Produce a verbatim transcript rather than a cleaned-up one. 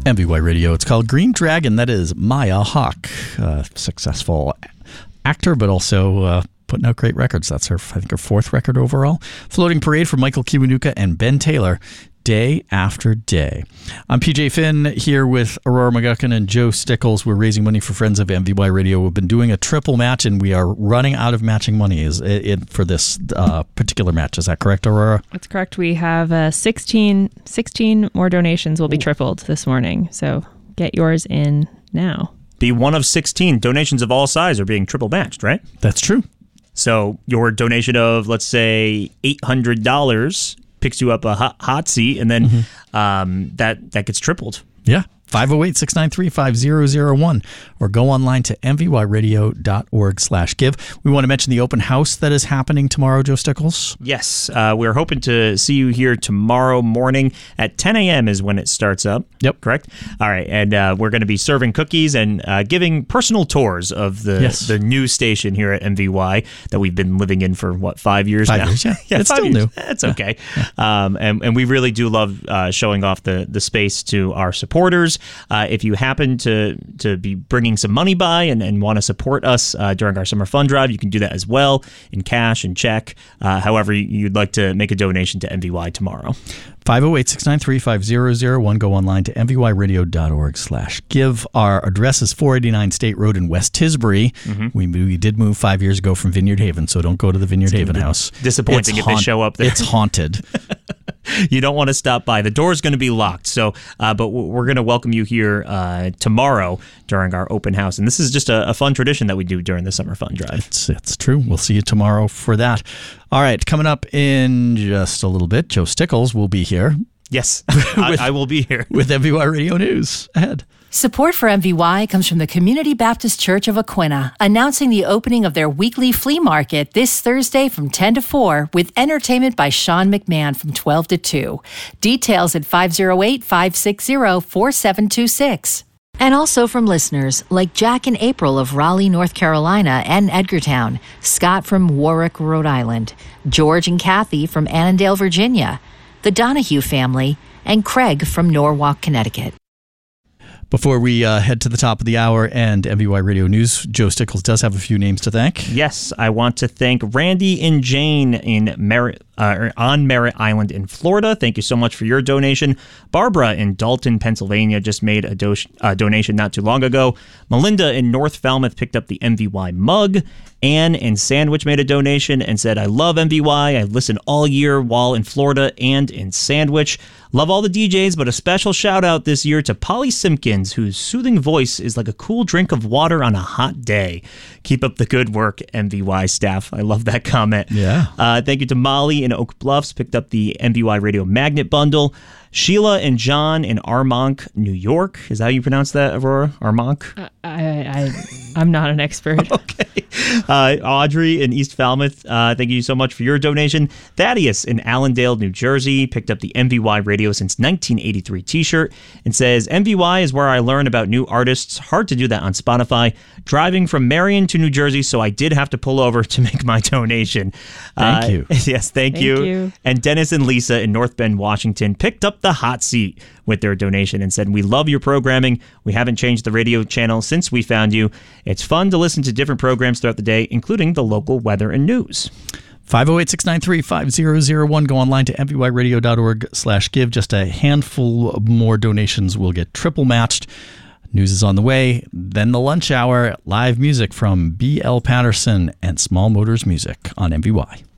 M V Y Radio. It's called Green Dragon. That is Maya Hawke, a successful actor, but also uh, putting out great records. That's her, I think, her fourth record overall. Floating Parade for Michael Kiwanuka and Ben Taylor. Day After Day. I'm P J Finn here with Aurora McGuckin and Joe Stickles. We're raising money for Friends of M V Y Radio. We've been doing a triple match, and we are running out of matching money is it, for this uh, particular match. Is that correct, Aurora? That's correct. We have uh, sixteen, sixteen more donations will be tripled this morning. So get yours in now. Be one of sixteen. Donations of all size are being triple matched, right? That's true. So your donation of, let's say, eight hundred dollars picks you up a hot, hot seat, and then mm-hmm. um, that, that gets tripled. Yeah. five oh eight, six nine three, five oh oh one or go online to m v y radio dot org slash give. We want to mention the open house that is happening tomorrow, Joe Stickles. Yes. Uh, we're hoping to see you here tomorrow morning at ten a.m. is when it starts up. Yep. Correct? All right. And uh, we're going to be serving cookies and uh, giving personal tours of the yes. the new station here at M V Y that we've been living in for, what, five years five now? Years, yeah. yeah, it's five still years. new. It's okay. Yeah. Um, and, and we really do love uh, showing off the, the space to our supporters. Uh, if you happen to to be bringing some money by and, and want to support us uh, during our summer fund drive, you can do that as well in cash and check. Uh, however, you'd like to make a donation to M V Y tomorrow. five oh eight, six nine three, five oh oh one. Go online to m v y radio dot org slash give. Our address is four eighty-nine State Road in West Tisbury. Mm-hmm. We, we did move five years ago from Vineyard Haven, so don't go to the Vineyard Haven house. Disappointing it's if haunt- they show up there. It's haunted. You don't want to stop by. The door's going to be locked. So, uh, but we're going to welcome you here uh, tomorrow during our open house. And this is just a, a fun tradition that we do during the Summer Fun Drive. It's, it's true. We'll see you tomorrow for that. All right. Coming up in just a little bit, Joe Stickles will be here. Yes, with, I, I will be here. With M V Y Radio News ahead. Support for M V Y comes from the Community Baptist Church of Aquinnah, announcing the opening of their weekly flea market this Thursday from ten to four with entertainment by Sean McMahon from twelve to two. Details at five oh eight, five six oh, four seven two six. And also from listeners like Jack and April of Raleigh, North Carolina and Edgartown, Scott from Warwick, Rhode Island, George and Kathy from Annandale, Virginia, the Donahue family, and Craig from Norwalk, Connecticut. Before we uh, head to the top of the hour and M V Y Radio News, Joe Stickles does have a few names to thank. Yes, I want to thank Randy and Jane in Merritt, uh, on Merritt Island in Florida. Thank you so much for your donation. Barbara in Dalton, Pennsylvania just made a do- uh, donation not too long ago. Melinda in North Falmouth picked up the M V Y mug. Anne in Sandwich made a donation and said, I love M V Y. I listen all year while in Florida and in Sandwich. Love all the D Js, but a special shout out this year to Polly Simpkins, whose soothing voice is like a cool drink of water on a hot day. Keep up the good work, M V Y staff. I love that comment. Yeah. Uh, thank you to Molly in Oak Bluffs, picked up the M V Y Radio Magnet Bundle. Sheila and John in Armonk, New York. Is that how you pronounce that, Aurora? Armonk? Uh, I, I, I'm not an expert. Okay. Uh, Audrey in East Falmouth, uh, thank you so much for your donation. Thaddeus in Allendale, New Jersey, picked up the M V Y Radio Since nineteen eighty-three t-shirt and says, M V Y is where I learn about new artists. Hard to do that on Spotify. Driving from Marion to New Jersey, so I did have to pull over to make my donation. Thank uh, you. Yes, thank, thank you. you. And Dennis and Lisa in North Bend, Washington, picked up the hot seat with their donation and said, we love your programming. We haven't changed the radio channel since we found you. It's fun to listen to different programs throughout the day, including the local weather and news. five oh eight, six nine three, five oh oh one. Go online to m v y radio dot org slash give. Just a handful more donations will get triple matched. News is on the way. Then the lunch hour, live music from B L Patterson and Small Motors Music on M V Y.